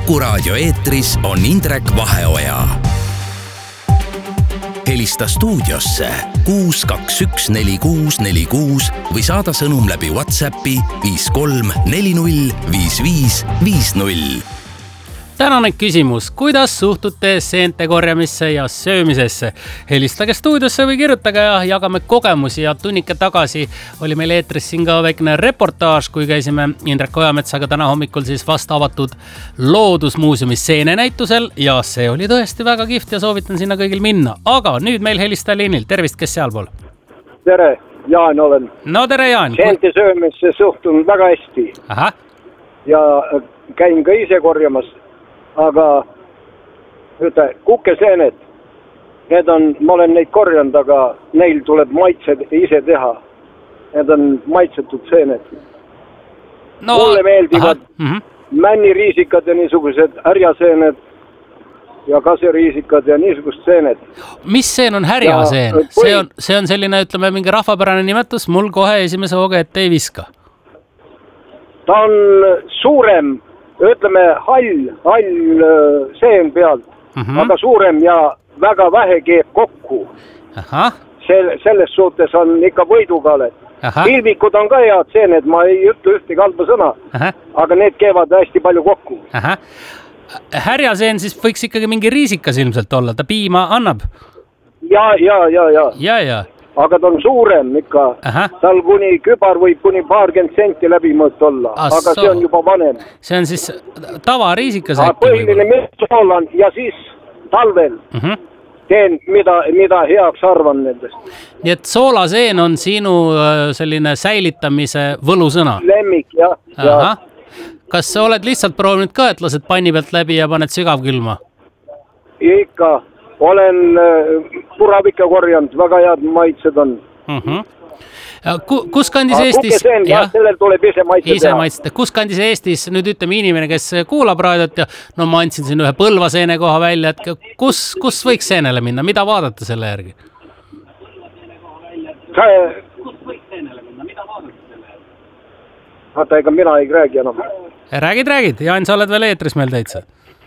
Kuku raadio eetris on Indrek Vaheoja. Helista stuudiosse 6214646 või saada sõnum läbi WhatsAppi 53405550. Tänane küsimus, kuidas suhtute seente korjamisse ja söömisesse? Helistage stuudiosse või kirjutage ja jagame kogemusi ja tunnike tagasi oli meil eetris siin ka väikene reportaaž, kui käisime Indrek Ojametsaga täna hommikul siis vast avatud Loodusmuuseumis seenenäitusel ja see oli tõesti väga kihvt ja soovitan sinna kõigil minna. Aga nüüd meil helistaja liinil, tervist, kes sealpool? Tere, Jaan olen. No tere, Jaan. Seente söömisse suhtun väga hästi. Aha. Ja käin ka ise korjamas. Aga kukeseened, ma olen neid korjanud, aga neil tuleb maitsed ise teha. Need on maitsetud seened. No, mulle meeldivad männiriisikad ja niisugused härjaseened ja kaseriisikad ja niisugused seened. Mis seen on härjaseen? See on selline, ütleme, mingi rahvapärane nimetus, mul kohe esimese hooga ette ei viska. Ta on suurem. Ütleme hall seen pealt, aga suurem ja väga vähe keeb kokku. Aha. Selles suhtes on ikka võidukale. Pilvikud on ka head seened, ma ei ütle ühtegi halba sõna, aga need keevad hästi palju kokku. Aha. Härjaseen siis võiks ikkagi mingi riisikas ilmselt olla, ta piima annab? Ja. Ja. Aga ta on suurem ikka. Tal kübar võib kuni paarkümmend senti läbi mõõt olla, aga see on juba vanem. See on siis tavariisikas äkki? Põhiline metssoolan ja siis talvel teen, mida heaks arvan nendest. Nii et soolaseen on sinu selline säilitamise võlusõna? Lemmik, jah. Kas sa oled lihtsalt proovinud ka, et lased panni pealt läbi ja paned sügavkülma? Ikka. Olen puravika korjanud, väga head maitsed on. Kus kandis Eestis? Kukeseen, sellel tuleb ise maitse. Kus kandis Eestis, nüüd ütleme inimene, kes kuulab raadiot ja no ma andsin siin ühe Põlva seene koha välja, et kus võiks seenele minna, mida vaadata selle järgi? Vaata, ega mina ei räägi enam. Räägid, Jaan, sa oled veel eetris meil täitsa.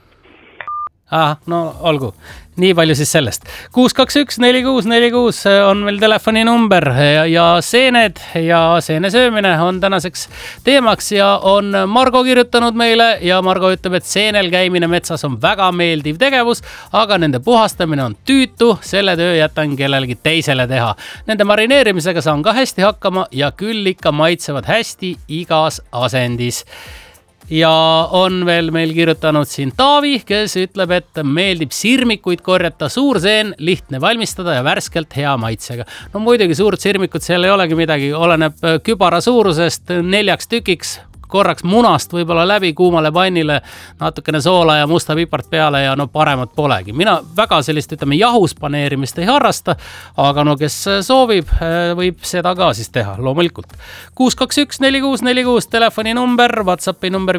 No olgu. Nii palju siis sellest. 6214646 on meil telefoninumber ja seened ja seene söömine on tänaseks teemaks ja on Margo kirjutanud meile ja Margo ütleb, et seenel käimine metsas on väga meeldiv tegevus, aga nende puhastamine on tüütu, selle töö jätan kellelegi teisele teha. Nende marineerimisega saan ka hästi hakkama ja küll ikka maitsevad hästi igas asendis. Ja on veel meil kirjutanud siin Taavi, kes ütleb, et meeldib sirmikuid korjata, suur seen, lihtne valmistada ja värskelt hea maitsega. No muidugi suurt sirmikut seal ei olegi midagi, oleneb kübara suurusest 4 tükiks, korraks munast võib-olla läbi kuumale pannile, natukene soola ja musta pipart peale ja no paremat polegi. Mina väga sellist, ütleme, jahuspaneerimist ei harrasta, aga no kes soovib, võib seda ka siis teha, loomulikult. 6214646 telefoninumber, WhatsAppi number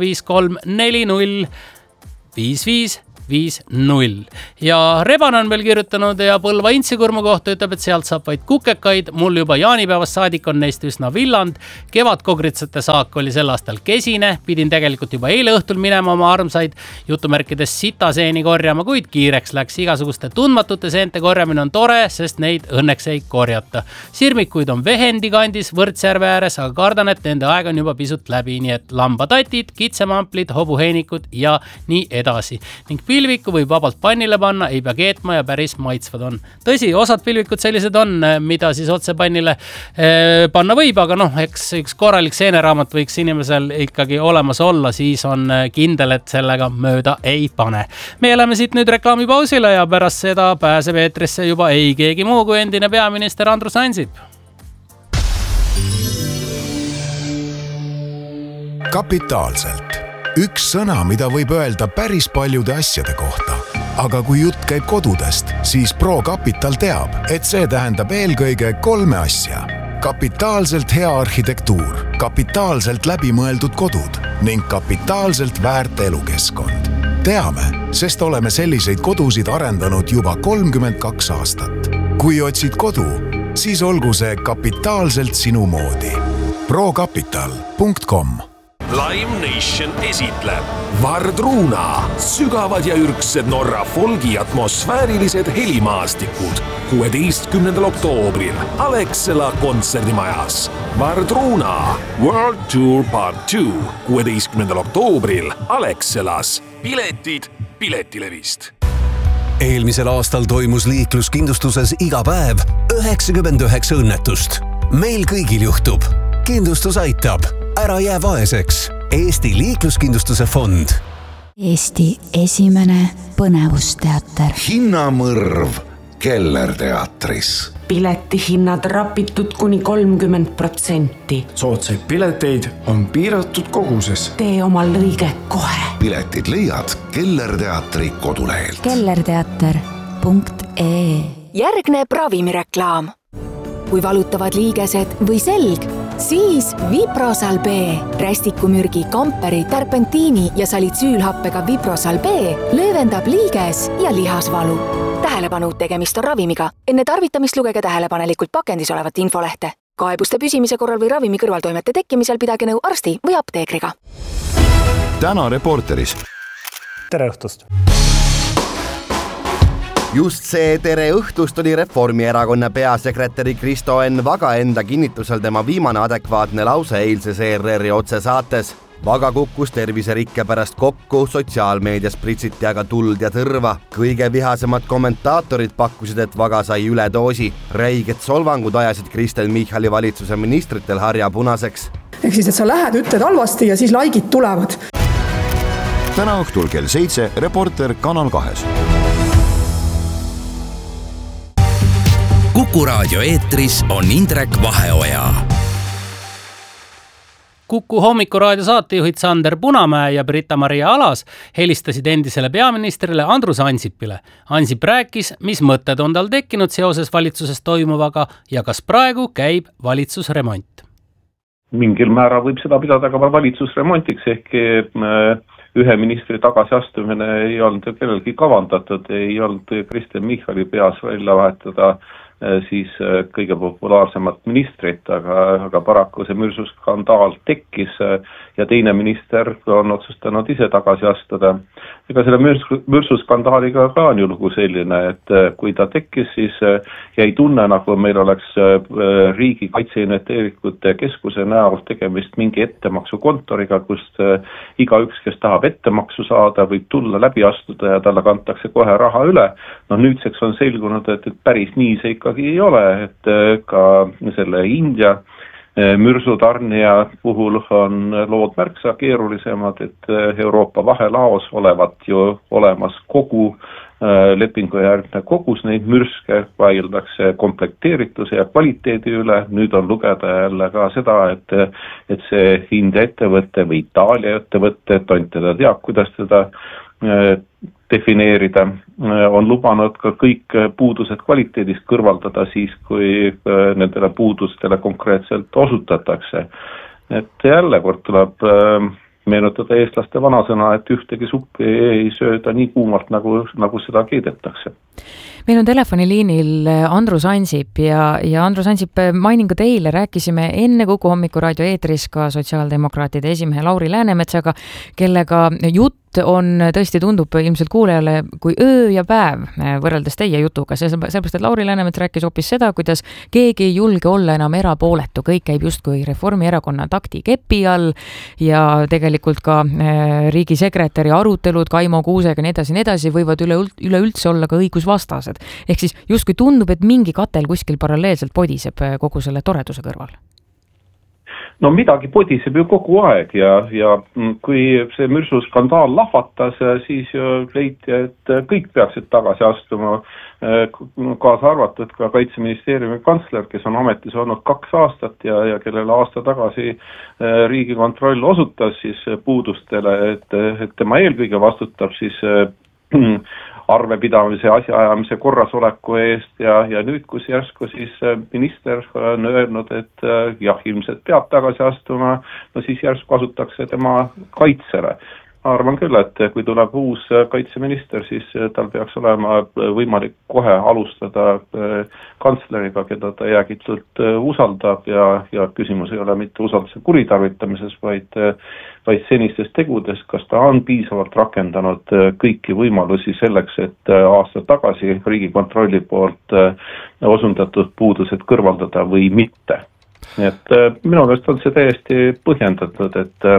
53405550. Ja Reban on veel kirjutanud ja Põlva Intsikurmu kohta ütleb, et sealt saab vaid kukekaid. Mul juba jaanipäevast saadik on neist üsna villand. Kevadkogritsate saak oli sel aastal kesine. Pidin tegelikult juba eile õhtul minema oma armsaid jutumärkides sitaseeni korjama, kuid kiireks läks. Igasuguste tundmatute seente korjamine on tore, sest neid õnneks ei korjata. Sirmikuid on Vehendi kandis Võrtsjärve ääres, aga kardan, et nende aeg on juba pisut läbi, nii et lambatatid, kitsemamplid, hobuheinikud ja nii edasi. Ning pilviku võib vabalt pannile panna, ei pea keetma ja päris maitsvad on. Tõsi, osad pilvikud sellised on, mida siis otse pannile panna võib, aga eks üks korralik seeneraamat võiks inimesel ikkagi olemas olla, siis on kindel, et sellega mööda ei pane. Me oleme siit nüüd reklaamipausile ja pärast seda pääseb eetrisse juba ei keegi muu kui endine peaminister Andrus Ansip. Kapitaalselt. Üks sõna, mida võib öelda päris paljude asjade kohta. Aga kui jutt käib kodudest, siis ProCapital teab, et see tähendab eelkõige 3 asja. Kapitaalselt hea arhitektuur, kapitaalselt läbimõeldud kodud ning kapitaalselt väärt elukeskkond. Teame, sest oleme selliseid kodusid arendanud juba 32 aastat. Kui otsid kodu, siis olgu see kapitaalselt sinu moodi. ProCapital.com Live Nation esitleb Vardruna, sügavad ja ürgsed Norra folgi atmosfäärilised helimaastikud 16. oktoobril Alexela kontserdimajas. Vardruna World Tour Part 2 16. oktoobril Alexelas. Piletid Piletilevist. Eelmisel aastal toimus liikluskindlustuses iga päev 99 õnnetust. Meil kõigil juhtub. Kindlustus aitab. Ära jää vaeseks. Eesti liikluskindlustuse fond. Eesti esimene põnevusteater. Hinnamõrv Keller teatris. Piletihinnad rapitud kuni 30%. Soodsaid pileteid on piiratud koguses. Tee oma lõige kohe. Piletid leiad Keller teatri kodulehelt. kellerteater.ee. Järgneb ravimireklaam. Kui valutavad liigesed või selg, siis Viprosal B. Rästikumürgi, kamperi, terpentiini ja salitsüülhappega Viprosal B löövendab liiges ja lihasvalu. Tähelepanu, tegemist on ravimiga. Enne tarvitamist lugege tähelepanelikult pakendis olevat infolehte. Kaebuste püsimise korral või ravimi kõrvaltoimete tekkimisel pidage nõu arsti või apteekriga. Täna Reporteris. Tere õhtust! Just see tere õhtust oli Reformierakonna peasekretäri Kristo Enn Vaga enda kinnitusel tema viimane adekvaatne lause eilses ERR-i otsesaates. Vaga kukkus terviserikke pärast kokku, sotsiaalmeedias pritsiti aga tuld ja tõrva. Kõige vihasemad kommentaatorid pakkusid, et Vaga sai üledoosi. Räiged solvangud ajasid Kristen Michali valitsuse ministritel harja punaseks. Ehk siis, et sa lähed, ütled halvasti ja siis laikid tulevad. Täna õhtul kell 7 Reporter Kanal 2. Kuku raadio eetris on Indrek Vaheoja. Kuku hommikuraadio saatejuhid Sander Punamäe ja Britta-Maria Alas helistasid endisele peaministrile Andrus Ansipile. Ansip rääkis, mis mõtted on tal tekkinud seoses valitsuses toimuvaga ja kas praegu käib valitsusremont. Mingil määral võib seda pidada ka valitsusremontiks, ehk ühe ministri tagasiastumine ei olnud kellelgi kavandatud, ei olnud Kristen Michali peas välja vahetada siis kõige populaarsemat ministrit, aga paraku see mürsuskandaal tekkis ja teine minister on otsustanud ise tagasi astuda. Ega selle mürsuskandaaliga ka on ju lugu selline, et kui ta tekkis, siis jäi tunne, nagu meil oleks riigi kaitseinvesteeringute keskuse näol tegemist mingi ettemaksukontoriga, kust igaüks, kes tahab ettemaksu saada, võib tulla läbi astuda ja talle kantakse kohe raha üle. No nüüdseks on selgunud, et päris nii see ikkagi ei ole, et ka selle India mürsutarnija puhul on lood märksa keerulisemad, et Euroopa vahelaos olevat ju olemas kogu lepingujärgne kogus neid mürske, vaieldakse komplekteerituse ja kvaliteedi üle. Nüüd on lugeda jälle ka seda, et see India ettevõte või Itaalia ettevõte, tont teda teab, kuidas teda defineerida, on lubanud ka kõik puudused kvaliteedist kõrvaldada siis, kui nendele puudustele konkreetselt osutatakse. Et jälle kord tuleb meenutada eestlaste vanasõna, et ühtegi suppi ei sööda nii kuumalt, nagu seda keedetakse. Meil on telefoniliinil Andrus Ansip ja Andrus Ansip, mainin ka teile, rääkisime enne Kuku hommikuraadio eetris ka sotsiaaldemokraatide esimehe Lauri Läänemetsaga, kellega jutt on tõesti tundub ilmselt kuulajale kui öö ja päev võrreldes teie jutuga, sellepärast, et Lauri Läänemets rääkis hoopis seda, kuidas keegi ei julge olla enam erapooletu, kõik käib justkui Reformierakonna takti kepi all ja tegelikult ka riigisekretäri arutelud Kaimo Kuusega nii edasi võivad üleüldse olla ka õigusvastased. Ehk siis justkui tundub, et mingi katel kuskil paralleelselt podiseb kogu selle toreduse kõrval. No midagi podiseb ju kogu aeg ja kui see mürsuskandaal lahvatas, siis leiti, et kõik peaksid tagasi astuma, kaasa arvatud ka Kaitseministeeriumi kantsler, kes on ametis olnud 2 aastat ja kellele aasta tagasi Riigikontroll osutas siis puudustele, et tema eelkõige vastutab siis arvepidamise, asjaajamise korrasoleku eest ja nüüd, kus järsku siis minister on öelnud, et jah, ilmselt peab tagasi astuma, no siis järsku asutakse tema kaitsele. arvan küll, et kui tuleb uus kaitseminister, siis tal peaks olema võimalik kohe alustada kantsleriga, keda ta jäägitult usaldab ja küsimus ei ole mitte usalduse kuritarvitamises, vaid senistes tegudes, kas ta on piisavalt rakendanud kõiki võimalusi selleks, et aasta tagasi Riigikontrolli poolt osundatud puudused kõrvaldada või mitte. Nii et minu meelest on see täiesti põhjendatud,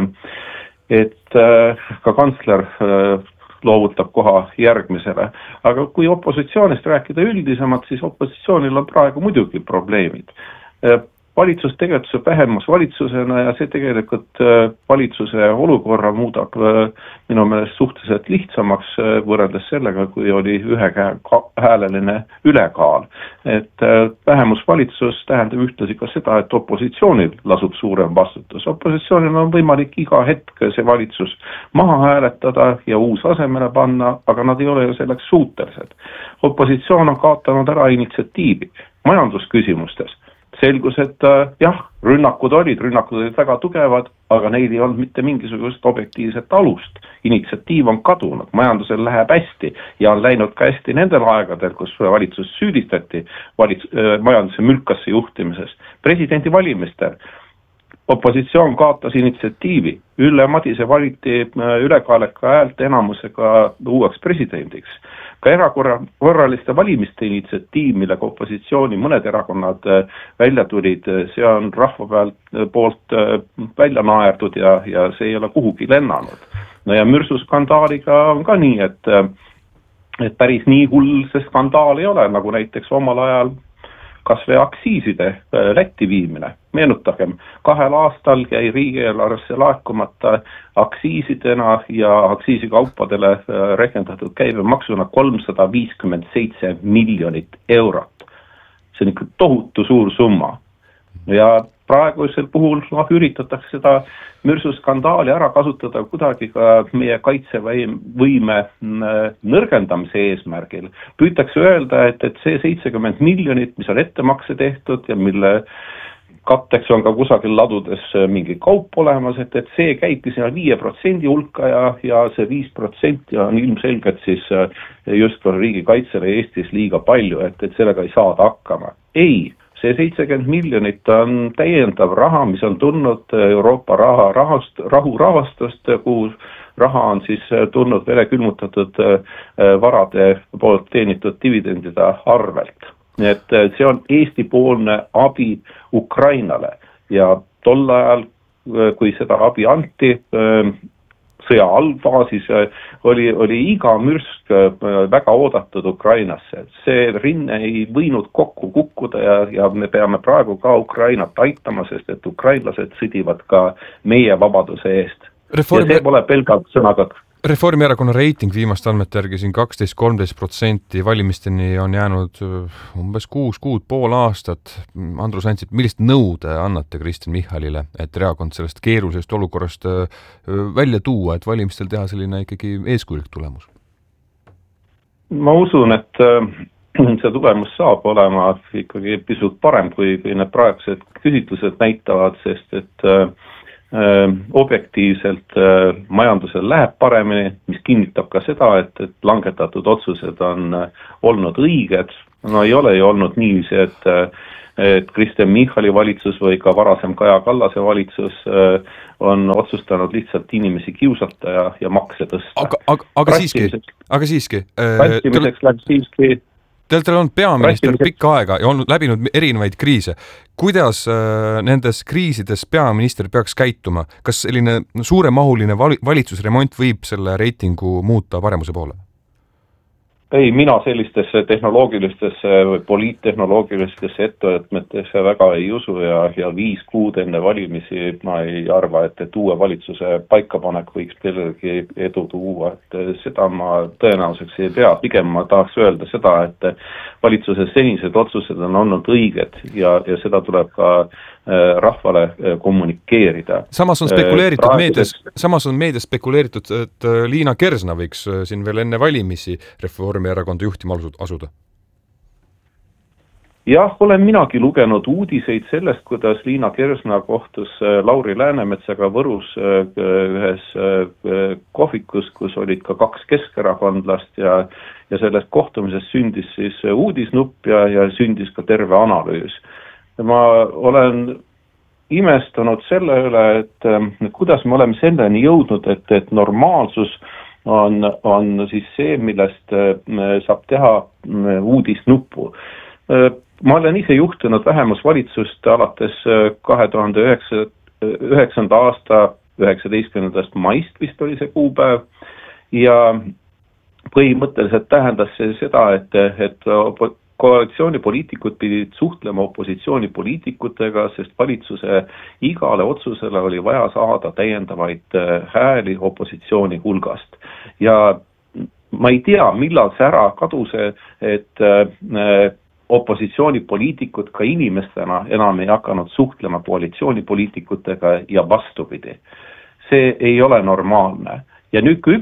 et ka kantsler loovutab koha järgmisele. Aga kui opositsioonist rääkida üldisemalt, siis opositsioonil on praegu muidugi probleemid. Valitsus tegevuse vähemusvalitsusena ja see tegelikult valitsuse olukorra muudab minu meelest suhteliselt lihtsamaks võrreldes sellega, kui oli ühehääleline ülekaal. Et vähemusvalitsus tähendab ühtlasi ka seda, et opositsioonil lasub suurem vastutus. Opositsioonil on võimalik iga hetk see valitsus maha hääletada ja uus asemele panna, aga nad ei ole ju selleks suutelised. Opositsioon on kaotanud ära initsiatiivi majandusküsimustes. Selgus, et jah, rünnakud olid väga tugevad, aga neil ei olnud mitte mingisugust objektiivset alust. Initsiatiiv on kadunud, majandusel läheb hästi ja on läinud ka hästi nendel aegadel, kus valitsus süüdistati majanduse mülkasse juhtimises. Presidendi valimistel opositsioon kaotas initsiatiivi. Ülle Madise valiti ülekaaleka häälte enamusega uueks presidendiks. Ka erakorraliste valimiste initsiatiiv, millega opositsiooni mõned erakonnad välja tulid, see on rahva poolt välja naerdud ja see ei ole kuhugi lennanud. No ja mürsuskandaaliga on ka nii, et päris nii hull see skandaal ei ole, nagu näiteks omal ajal kas või aksiiside Lätti viimine. Meenutagem, 2 aastal jäi riigieelarvesse laekumata aksiisidena ja aksiisikaupadele rekendatud käibemaksuna 357 miljonit eurot. See on ikka tohutu suur summa. Ja praegusel puhul üritatakse seda mürsuskandaali ära kasutada kuidagi ka meie kaitsevõime nõrgendamise eesmärgil. Püütakse öelda, et see 70 miljonit, mis on ettemakse tehtud ja mille katteks on ka kusagil ladudes mingi kaup olemas, et see käibki sinna 5% hulka ja see 5% on ilmselgelt siis just riigikaitsele Eestis liiga palju, et sellega ei saada hakkama. Ei, see 70 miljonit on täiendav raha, mis on tulnud Euroopa rahurahastust, kuhu raha on siis tulnud verekülmutatud varade poolt teenitud dividendide arvelt. Et see on Eesti-poolne abi Ukrainale ja tol ajal, kui seda abi anti, sõja algfaasis oli iga mürsk väga oodatud Ukrainasse. See rinne ei võinud kokku kukkuda ja me peame praegu ka Ukrainat aitama, sest et ukrainlased sõdivad ka meie vabaduse eest. Ja see pole pelgalt sõnaga. Reformierakonna reiting viimaste andmete järgi siin 12-13%, valimisteni on jäänud umbes 6 kuud, pool aastat. Andrus Ansip, millist nõude annate Kristen Michalile, et erakond sellest keerulisest olukorrast välja tuua, et valimistel teha selline ikkagi eeskujulik tulemus? Ma usun, et see tulemus saab olema ikkagi pisut parem, kui need praegused küsitlused näitavad, sest et objektiivselt majandusel läheb paremini, mis kinnitab ka seda, et langetatud otsused on olnud õiged. No ei ole ju olnud niiviisi, et Kristen Michali valitsus või ka varasem Kaja Kallase valitsus on otsustanud lihtsalt inimesi kiusata ja makse tõsta. Aga siiski. Prastimiseks läbi siiski. Te olete olnud peaminister pikka aega ja olnud läbinud erinevaid kriise. Kuidas nendes kriisides peaminister peaks käituma? Kas selline suuremahuline valitsusremont võib selle reitingu muuta paremuse poole? Ei, mina sellistesse tehnoloogilistesse või poliittehnoloogilistesse ettevõtmetesse väga ei usu ja 5 kuud enne valimisi ma ei arva, et uue valitsuse paikapanek võiks kellelegi edu tuua. Et seda ma tõenäoliseks ei pea. Pigem ma tahaks öelda seda, et valitsuse senised otsused on olnud õiged ja seda tuleb ka rahvale kommunikeerida. Samas on meedias spekuleeritud, et Liina Kersna võiks siin veel enne valimisi Reformierakonda juhtima asuda. Jah, olen minagi lugenud uudiseid sellest, kuidas Liina Kersna kohtus Lauri Läänemetsaga Võrus ühes kohvikus, kus olid ka 2 keskerakondlast ja sellest kohtumisest sündis siis uudisnupp ja sündis ka terve analüüs. Ma olen imestunud selle üle, et kuidas me oleme selleni jõudnud, et normaalsus on siis see, millest saab teha uudisnuppu. Ma olen ise juhtinud vähemusvalitsust alates 2009. aasta 19. maist vist oli see kuupäev ja põhimõtteliselt tähendas see seda, et koalitsioonipoliitikud pidid suhtlema opositsioonipoliitikutega, sest valitsuse igale otsusele oli vaja saada täiendavaid hääli opositsiooni hulgast. Ja ma ei tea, millal see ära kadus, et opositsioonipoliitikud ka inimestena enam ei hakanud suhtlema koalitsioonipoliitikutega ja vastupidi. See ei ole normaalne. Ja nüüd, kui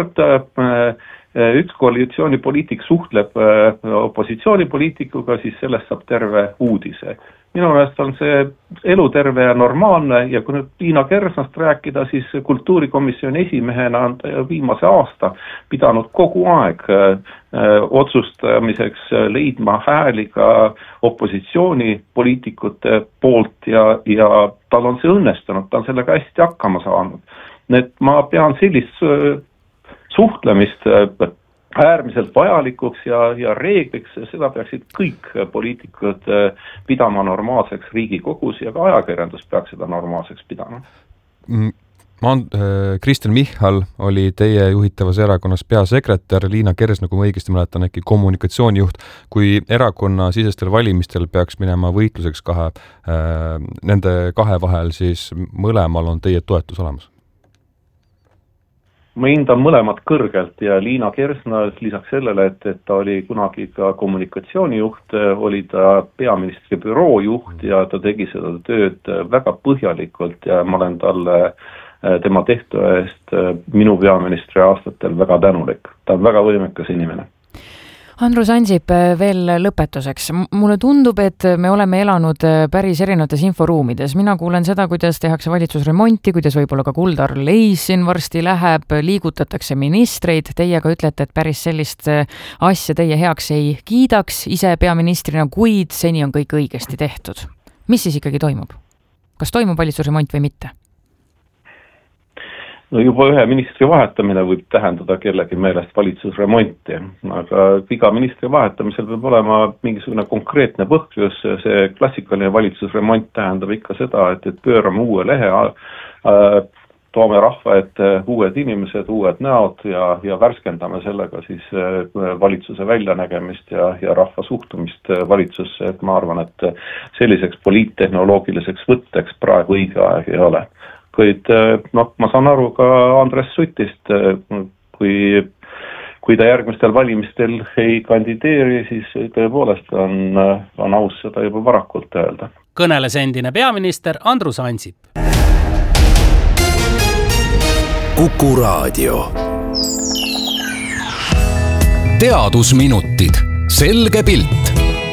üks koalitsioonipoliitik suhtleb opositsioonipoliitikuga, siis sellest saab terve uudise. Minu meelest on see eluterve ja normaalne ja kui nüüd Liina Kersnast rääkida, siis kultuurikomisjoni esimehena on viimase aasta pidanud kogu aeg otsustamiseks leidma hääli ka opositsioonipoliitikute poolt ja tal on see õnnestunud, ta on sellega hästi hakkama saanud. Need ma pean sellist suhtlemist äärmiselt vajalikuks ja reegliks, seda peaksid kõik poliitikud pidama normaalseks Riigikogus ja ka ajakirjandus peaks seda normaalseks pidama. Kristen Michal oli teie juhitavas erakonnas peasekretär, Liina Kersna, kui ma õigesti mäletan, äkki kommunikatsioonijuht. Kui erakonna sisestel valimistel peaks minema võitluseks nende kahe vahel, siis mõlemal on teie toetus olemas? Ma hindan mõlemad kõrgelt ja Liina Kersna lisaks sellele, et ta oli kunagi ka kommunikatsioonijuht, oli ta peaministri büroo juht ja ta tegi seda tööd väga põhjalikult ja ma olen talle tema tehtu eest minu peaministri aastatel väga tänulik. Ta on väga võimekas inimene. Andrus Ansip, veel lõpetuseks. Mulle tundub, et me oleme elanud päris erinevates inforuumides. Mina kuulen seda, kuidas tehakse valitsusremonti, kuidas võib-olla ka Kuldar Leis siin varsti läheb, liigutatakse ministreid. Teie ka ütlete, et päris sellist asja teie heaks ei kiidaks ise peaministrina, kuid seni on kõik õigesti tehtud. Mis siis ikkagi toimub? Kas toimub valitsusremont või mitte? No juba ühe ministri vahetamine võib tähendada kellegi meelest valitsusremonti, aga iga ministri vahetamisel peab olema mingisugune konkreetne põhjus. See klassikaline valitsusremont tähendab ikka seda, et pöörame uue lehe, toome rahva ette uued inimesed, uued näod ja värskendame sellega siis valitsuse väljanägemist ja rahva suhtumist valitsusse. Et ma arvan, et selliseks poliittehnoloogiliseks võtteks praegu õige aeg ei ole. Kuid ma saan aru ka Andres Sutist, kui ta järgmistel valimistel ei kandideeri, siis tõepoolest on aus seda juba varakult öelda. Kõneles endine peaminister Andrus Ansip. Kuku Raadio. Teadusminutid. Selge pilt.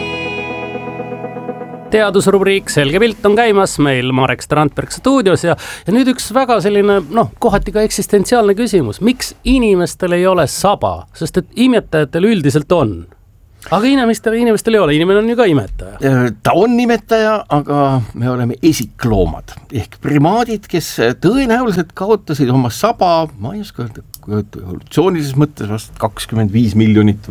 Teadusrubriik Selge pilt on käimas meil Marek Strandberg stuudios ja nüüd üks väga selline, kohati ka eksistentsiaalne küsimus. Miks inimestel ei ole saba? Sest et imetajatel üldiselt on. Aga inimestel ei ole, inimene on ju ka imetaja. Ta on imetaja, aga me oleme esikloomad ehk primaadid, kes tõenäoliselt kaotasid oma saba, ma ei oska öelda, evolutsioonilises mõttes vast 25 miljonit